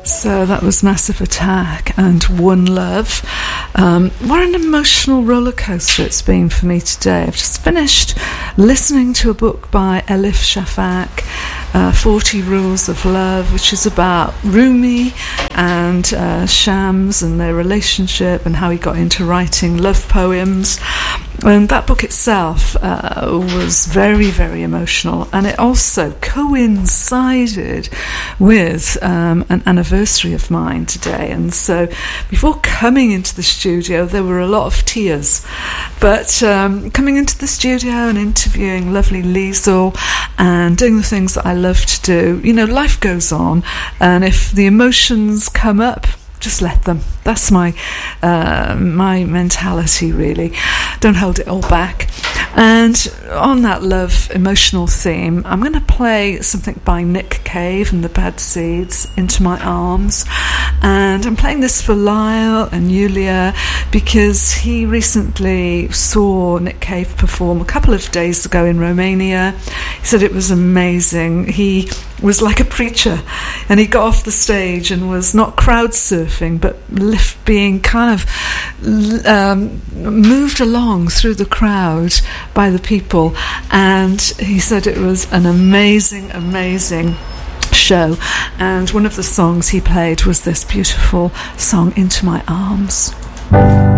So that was Massive Attack and One Love. What an emotional roller coaster it's been for me today. I've just finished listening to a book by Elif Shafak, 40 Rules of Love, which is about Rumi and Shams and their relationship and how he got into writing love poems. And that book itself was very, very emotional, and it also coincided with an anniversary of mine today. And so before coming into the studio, there were a lot of tears. But coming into the studio and interviewing lovely Liesl and doing the things that I love to do, you know, life goes on, and if the emotions come up, just let them. That's my mentality, really. Don't hold it all back. And on that love emotional theme, I'm going to play something by Nick Cave and the Bad Seeds, Into My Arms. And I'm playing this for Lyle and Yulia because he recently saw Nick Cave perform a couple of days ago in Romania. He said it was amazing. He was like a preacher, and he got off the stage and was not crowd surfing, but being kind of moved along through the crowd by the people. And he said it was an amazing, amazing show. And one of the songs he played was this beautiful song, Into My Arms.